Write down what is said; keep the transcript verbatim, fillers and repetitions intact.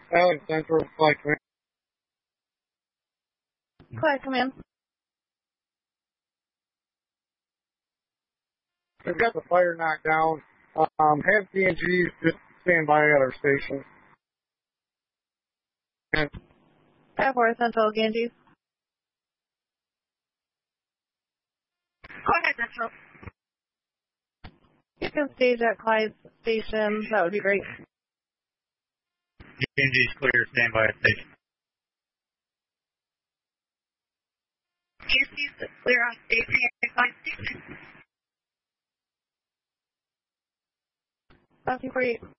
Allen Central, flight command. Flight command. We've got the fire knocked down. Um, have C N Gs just stand by at our station. And Five four Central, Ganges. Go ahead, Central. You can stage at Clyde's station. That would be great. Ganges clear, stand by at station. Ganges clear on station at Clyde station. Nothing for you.